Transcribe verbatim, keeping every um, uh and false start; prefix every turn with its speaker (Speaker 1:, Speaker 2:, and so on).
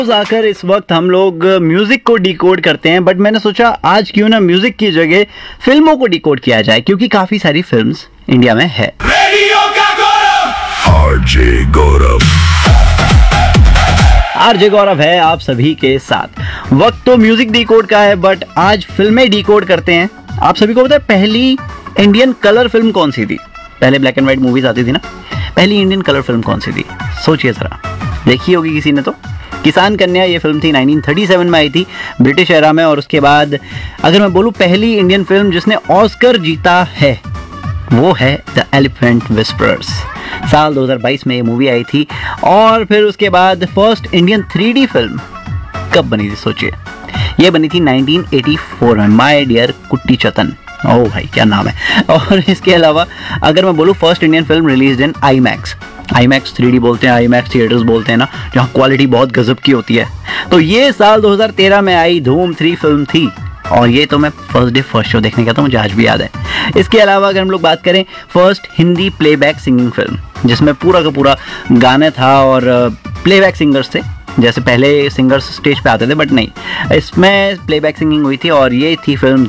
Speaker 1: आकर इस वक्त हम लोग म्यूजिक को डिकोड करते हैं, बट मैंने सोचा आज क्यों ना म्यूजिक की जगह फिल्मों को डिकोड किया जाए, क्योंकि काफी सारी फिल्म्स इंडिया में है। आरजे गौरव आरजे गौरव है आप सभी के साथ। वक्त तो म्यूजिक डिकोड का है, बट आज फिल्में डिकोड करते हैं। आप सभी को पता है पहली इंडियन कलर फिल्म कौन सी थी? पहले ब्लैक एंड व्हाइट मूवीज आती थी ना, पहली इंडियन कलर फिल्म कौन सी थी? सोचिए जरा, देखी होगी किसी ने तो। किसान कन्या ये फिल्म थी, नाइनटीन थर्टी सेवन में आई थी ब्रिटिश एरा में। और उसके बाद अगर मैं बोलूँ पहली इंडियन फिल्म जिसने ऑस्कर जीता है, वो है द एलिफेंट विस्परर्स। साल दो हज़ार बाईस में ये मूवी आई थी। और फिर उसके बाद first Indian three D film कब बनी थी? सोचिए, ये बनी थी नाइनटीन एटी फोर में, माय डियर कुट्टी चतन। ओह भाई क्या नाम है। और इसके अलावा अगर मैं बोलूँ first Indian film release in I max. I max three D बोलते हैं, आई मैक्स थिएटर्स बोलते हैं ना, जहाँ क्वालिटी बहुत गजब की होती है। तो ये साल दो हज़ार तेरह में आई धूम थ्री फिल्म थी। और ये तो मैं फर्स्ट डे फर्स्ट शो देखने गया था, मुझे आज भी याद है। इसके अलावा अगर हम लोग बात करें first Hindi playback singing film, जिसमें पूरा का पूरा गाना था और प्लेबैक सिंगर्स थे। जैसे पहले सिंगर्स स्टेज पे आते थे, बट नहीं, इसमें प्लेबैक सिंगिंग हुई थी और ये थी फिल्म